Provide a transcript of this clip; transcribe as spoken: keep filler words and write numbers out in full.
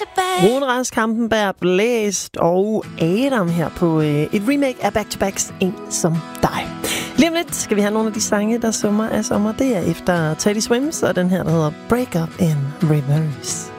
Rune Rask Hampenberg Blæst og Adam her på øh, et remake af Back to Backs En som dig. Lige om lidt skal vi have nogle af de sange, der summer af sommer. Det er efter Teddy Swims og den her, der hedder Break Up in Reverse.